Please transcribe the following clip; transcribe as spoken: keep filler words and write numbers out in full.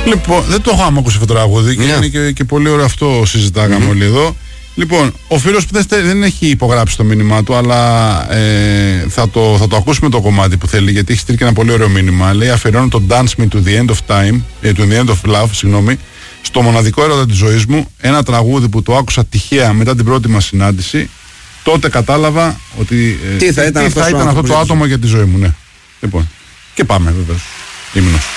Λοιπόν, δεν το έχω άμα ακούσει αυτό το τραγούδι και Yeah. είναι και, και πολύ ωραίο αυτό συζητάγαμε mm-hmm. όλοι εδώ. Λοιπόν, ο φίλος που δεν, δεν έχει υπογράψει το μήνυμά του, αλλά ε, θα, το, θα το ακούσουμε το κομμάτι που θέλει, γιατί έχει στείλει και ένα πολύ ωραίο μήνυμα. Λέει: αφιερώνω το Dance Me to the End of Time, ε, to the End of Love, συγγνώμη, στο μοναδικό έρωτα της ζωής μου. Ένα τραγούδι που το άκουσα τυχαία μετά την πρώτη μας συνάντηση. Τότε κατάλαβα ότι ε, τι θα ήταν, τι αυτό, θα ήταν αυτό το άτομο για τη ζωή μου. Ναι. Λοιπόν, και πάμε βεβαίως. Ύμνος.